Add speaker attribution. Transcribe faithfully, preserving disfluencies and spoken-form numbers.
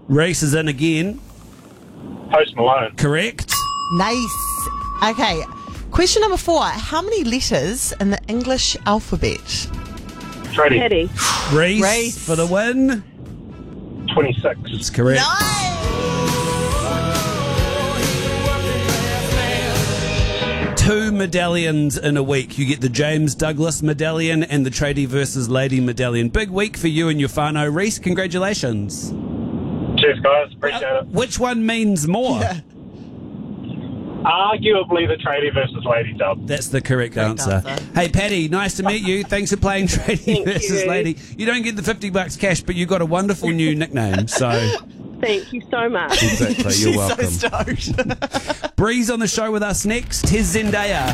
Speaker 1: Reese is in again.
Speaker 2: Post Malone.
Speaker 1: Correct.
Speaker 3: Nice. Okay. Question number four. How many letters in the English alphabet?
Speaker 2: Tradie.
Speaker 4: Teddy.
Speaker 1: Reese,
Speaker 3: Reese.
Speaker 1: for the win.
Speaker 2: twenty-six.
Speaker 1: That's correct. Two medallions in a week. You get the James Douglas medallion and the Tradie versus Lady medallion. Big week for you and your whānau. Reese, congratulations.
Speaker 2: Cheers, guys. Appreciate it.
Speaker 1: Which one means more?
Speaker 3: Yeah.
Speaker 2: Arguably the tradie versus lady dub.
Speaker 1: That's the correct,
Speaker 3: Correct
Speaker 1: answer.
Speaker 3: answer.
Speaker 1: Hey, Patty, nice to meet you. Thanks for playing Tradie
Speaker 4: Thank
Speaker 1: versus
Speaker 4: you.
Speaker 1: Lady. You don't get the fifty bucks cash, but you got a wonderful new nickname. So,
Speaker 4: Thank you so much.
Speaker 1: exactly, you're
Speaker 3: She's
Speaker 1: welcome.
Speaker 3: so stoked.
Speaker 1: Bree's on the show with us next. Here's Zendaya.